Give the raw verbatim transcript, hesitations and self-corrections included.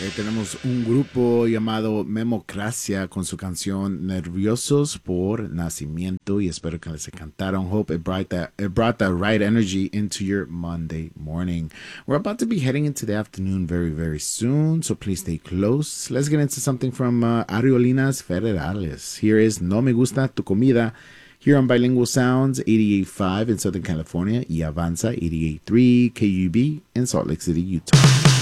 Eh, tenemos un grupo llamado Memocracia con su canción Nerviosos por Nacimiento y espero que les encantaron. Hope it brought that it brought that right energy into your Monday morning. We're about to be heading into the afternoon very very soon, so please stay close. Let's get into something from uh, Ariolinas Federales. Here is No Me Gusta Tu Comida here on Bilingual Sounds eighty-eight point five in Southern California y Avanza eighty-eight point three K U B in Salt Lake City, Utah.